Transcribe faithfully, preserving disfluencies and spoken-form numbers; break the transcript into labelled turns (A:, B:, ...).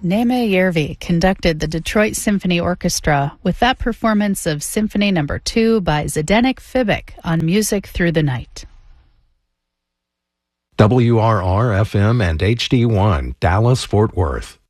A: Neme Järvi conducted the Detroit Symphony Orchestra with that performance of Symphony Number Two by Zdeněk Fibik on Music Through the Night.
B: W R R F M and H D one, Dallas, Fort Worth.